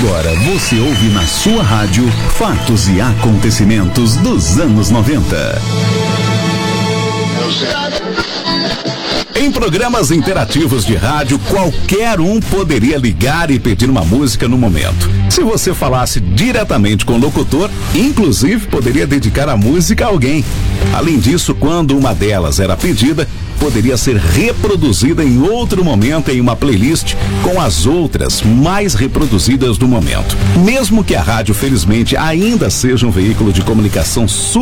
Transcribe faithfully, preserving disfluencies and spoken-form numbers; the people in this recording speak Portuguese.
Agora você ouve na sua rádio fatos e acontecimentos dos anos noventa. Em programas interativos de rádio, qualquer um poderia ligar e pedir uma música no momento. Se você falasse diretamente com o locutor, inclusive poderia dedicar a música a alguém. Além disso, quando uma delas era pedida, poderia ser reproduzida em outro momento em uma playlist com as outras mais reproduzidas do momento. Mesmo que a rádio, felizmente, ainda seja um veículo de comunicação super